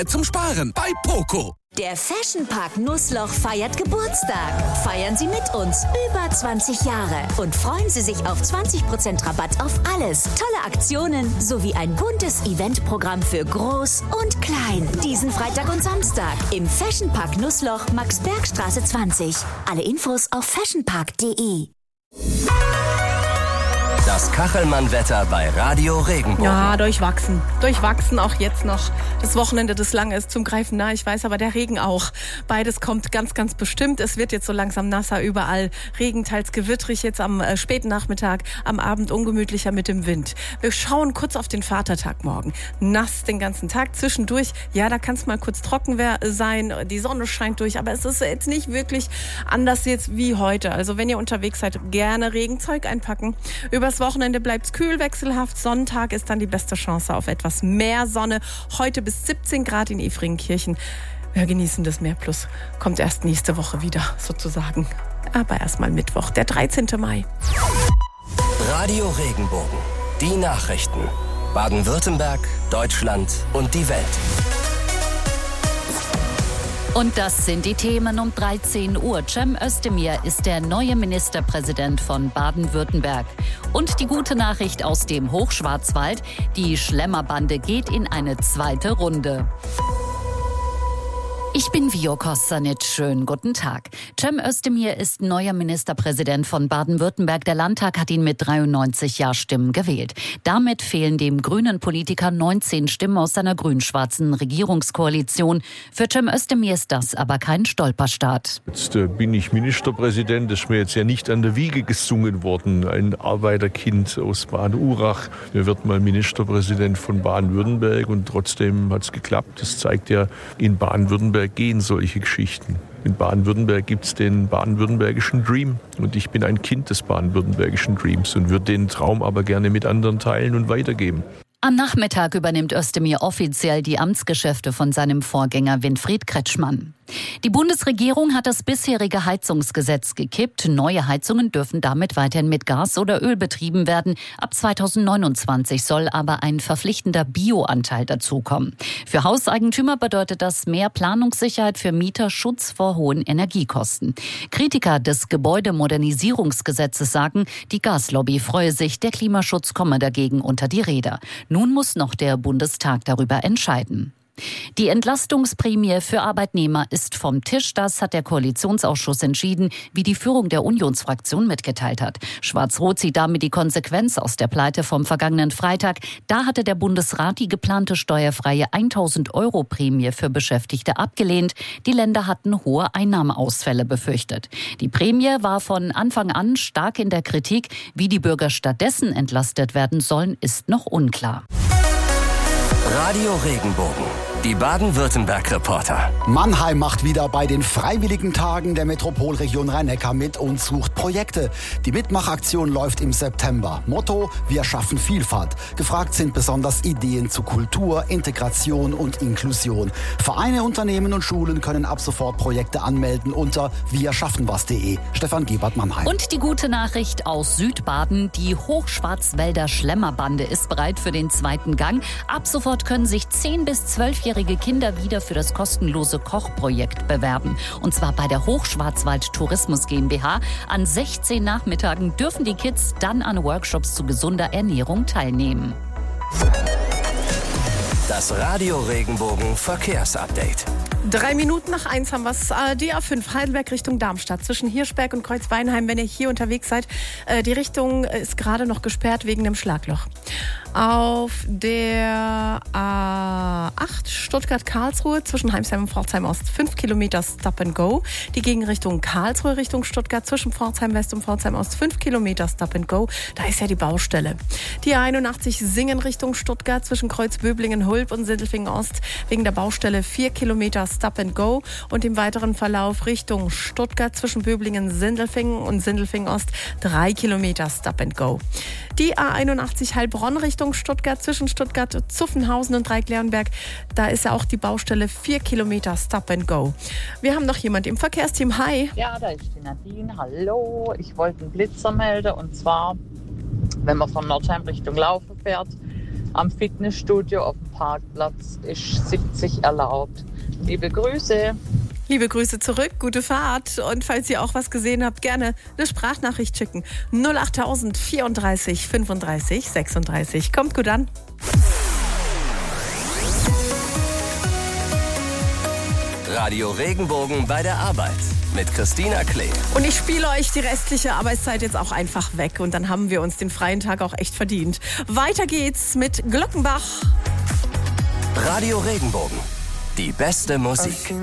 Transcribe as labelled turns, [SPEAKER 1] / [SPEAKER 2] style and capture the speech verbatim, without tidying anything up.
[SPEAKER 1] zum Sparen bei Poco.
[SPEAKER 2] Der Fashion Park Nussloch feiert Geburtstag. Feiern Sie mit uns über zwanzig Jahre und freuen Sie sich auf zwanzig Prozent Rabatt auf alles. Tolle Aktionen sowie ein buntes Eventprogramm für Groß und Klein. Diesen Freitag und Samstag im Fashion Park Nussloch, Maxbergstraße zwanzig. Alle Infos auf fashionpark punkt de.
[SPEAKER 3] Das Kachelmann-Wetter bei Radio Regenbogen.
[SPEAKER 4] Ja, durchwachsen. Durchwachsen auch jetzt noch. Das Wochenende, das lange ist zum Greifen nah, ich weiß, aber der Regen auch. Beides kommt ganz, ganz bestimmt. Es wird jetzt so langsam nasser überall. Regen, teils gewittrig, jetzt am äh, späten Nachmittag, am Abend ungemütlicher mit dem Wind. Wir schauen kurz auf den Vatertag morgen. Nass den ganzen Tag, zwischendurch, ja, da kann es mal kurz trocken sein. Die Sonne scheint durch, aber es ist jetzt nicht wirklich anders jetzt wie heute. Also wenn ihr unterwegs seid, gerne Regenzeug einpacken. Übers Wochenende bleibt es kühl, wechselhaft. Sonntag ist dann die beste Chance auf etwas mehr Sonne. Heute bis siebzehn Grad in Efringenkirchen. Wir genießen das Meer Plus. Kommt erst nächste Woche wieder, sozusagen. Aber erstmal Mittwoch, der dreizehnten Mai.
[SPEAKER 3] Radio Regenbogen. Die Nachrichten. Baden-Württemberg, Deutschland und die Welt.
[SPEAKER 5] Und das sind die Themen um dreizehn Uhr. Cem Özdemir ist der neue Ministerpräsident von Baden-Württemberg. Und die gute Nachricht aus dem Hochschwarzwald: Die Schlemmerbande geht in eine zweite Runde. Ich bin Vio Kostanic. Schönen guten Tag. Cem Özdemir ist neuer Ministerpräsident von Baden-Württemberg. Der Landtag hat ihn mit dreiundneunzig Ja-Stimmen gewählt. Damit fehlen dem grünen Politiker neunzehn Stimmen aus seiner grün-schwarzen Regierungskoalition. Für Cem Özdemir ist das aber kein Stolperstart.
[SPEAKER 6] Jetzt äh, bin ich Ministerpräsident. Das ist mir jetzt ja nicht an der Wiege gesungen worden. Ein Arbeiterkind aus Baden-Urach. Er wird mal Ministerpräsident von Baden-Württemberg und trotzdem hat es geklappt. Das zeigt ja, in Baden-Württemberg gehen solche Geschichten. In Baden-Württemberg gibt es den baden-württembergischen Dream und ich bin ein Kind des baden-württembergischen Dreams und würde den Traum aber gerne mit anderen teilen und weitergeben.
[SPEAKER 5] Am Nachmittag übernimmt Özdemir offiziell die Amtsgeschäfte von seinem Vorgänger Winfried Kretschmann. Die Bundesregierung hat das bisherige Heizungsgesetz gekippt. Neue Heizungen dürfen damit weiterhin mit Gas oder Öl betrieben werden. Ab zweitausendneunundzwanzig soll aber ein verpflichtender Bioanteil dazukommen. Für Hauseigentümer bedeutet das mehr Planungssicherheit, für Mieter Schutz vor hohen Energiekosten. Kritiker des Gebäudemodernisierungsgesetzes sagen, die Gaslobby freue sich, der Klimaschutz komme dagegen unter die Räder. Nun muss noch der Bundestag darüber entscheiden. Die Entlastungsprämie für Arbeitnehmer ist vom Tisch. Das hat der Koalitionsausschuss entschieden, wie die Führung der Unionsfraktion mitgeteilt hat. Schwarz-Rot zieht damit die Konsequenz aus der Pleite vom vergangenen Freitag. Da hatte der Bundesrat die geplante steuerfreie tausend Euro Prämie für Beschäftigte abgelehnt. Die Länder hatten hohe Einnahmeausfälle befürchtet. Die Prämie war von Anfang an stark in der Kritik. Wie die Bürger stattdessen entlastet werden sollen, ist noch unklar.
[SPEAKER 3] Radio Regenbogen. Die Baden-Württemberg-Reporter.
[SPEAKER 7] Mannheim macht wieder bei den Freiwilligen Tagen der Metropolregion Rhein-Neckar mit und sucht Projekte. Die Mitmachaktion läuft im September. Motto: Wir schaffen Vielfalt. Gefragt sind besonders Ideen zu Kultur, Integration und Inklusion. Vereine, Unternehmen und Schulen können ab sofort Projekte anmelden unter wir schaffen was punkt de. Stefan Gebert, Mannheim.
[SPEAKER 5] Und die gute Nachricht aus Südbaden: Die Hochschwarzwälder Schlemmerbande ist bereit für den zweiten Gang. Ab sofort können sich zehn- bis zwölfjährige Kinder wieder für das kostenlose Kochprojekt bewerben. Und zwar bei der Hochschwarzwald Tourismus GmbH. An sechzehn Nachmittagen dürfen die Kids dann an Workshops zu gesunder Ernährung teilnehmen.
[SPEAKER 3] Das Radio Regenbogen Verkehrsupdate.
[SPEAKER 4] Drei Minuten nach eins haben wir es. Die A fünf Heidelberg Richtung Darmstadt zwischen Hirschberg und Kreuzweinheim. Wenn ihr hier unterwegs seid, die Richtung ist gerade noch gesperrt wegen dem Schlagloch. Auf der A acht Stuttgart-Karlsruhe zwischen Heimsheim und Pforzheim Ost fünf Kilometer Stop and Go. Die Gegenrichtung Karlsruhe Richtung Stuttgart zwischen Pforzheim West und Pforzheim Ost fünf Kilometer Stop and Go. Da ist ja die Baustelle. Die A einundachtzig Singen Richtung Stuttgart zwischen Kreuzböblingen-Hulb und Sindelfingen Ost wegen der Baustelle vier Kilometer Stop and Go. Und im weiteren Verlauf Richtung Stuttgart zwischen Böblingen-Sindelfingen und Sindelfingen Ost drei Kilometer Stop and Go. Die A einundachtzig Heilbronn Richtung Stuttgart zwischen Stuttgart-Zuffenhausen und Dreieckleonberg. Da ist ja auch die Baustelle vier Kilometer Stop and Go. Wir haben noch jemand im Verkehrsteam. Hi.
[SPEAKER 8] Ja, da ist die Nadine. Hallo. Ich wollte einen Blitzer melden. Und zwar, wenn man von Nordheim Richtung Laufen fährt, Am Fitnessstudio auf dem Parkplatz ist siebzig erlaubt. Liebe Grüße.
[SPEAKER 4] Liebe Grüße zurück, gute Fahrt. Und falls ihr auch was gesehen habt, gerne eine Sprachnachricht schicken. null achttausend vierunddreißig fünfunddreißig sechsunddreißig. Kommt gut an.
[SPEAKER 3] Radio Regenbogen bei der Arbeit mit Christina Klee.
[SPEAKER 4] Und ich spiele euch die restliche Arbeitszeit jetzt auch einfach weg. Und dann haben wir uns den freien Tag auch echt verdient. Weiter geht's mit Glockenbach.
[SPEAKER 3] Radio Regenbogen. Die beste Musik.